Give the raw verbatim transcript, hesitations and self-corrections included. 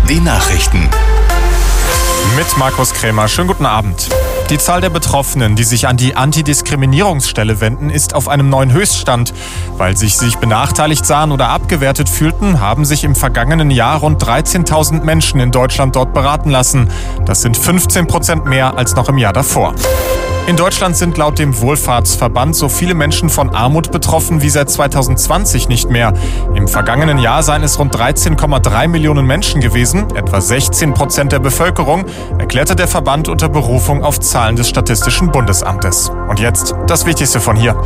die Nachrichten. Mit Markus Krämer. Schönen guten Abend. Die Zahl der Betroffenen, die sich an die Antidiskriminierungsstelle wenden, ist auf einem neuen Höchststand. Weil sich sich benachteiligt sahen oder abgewertet fühlten, haben sich im vergangenen Jahr rund dreizehntausend Menschen in Deutschland dort beraten lassen. Das sind fünfzehn Prozent mehr als noch im Jahr davor. In Deutschland sind laut dem Wohlfahrtsverband so viele Menschen von Armut betroffen wie seit zweitausendzwanzig nicht mehr. Im vergangenen Jahr seien es rund dreizehn Komma drei Millionen Menschen gewesen, etwa sechzehn Prozent der Bevölkerung, erklärte der Verband unter Berufung auf Zahlen des Statistischen Bundesamtes. Und jetzt das Wichtigste von hier.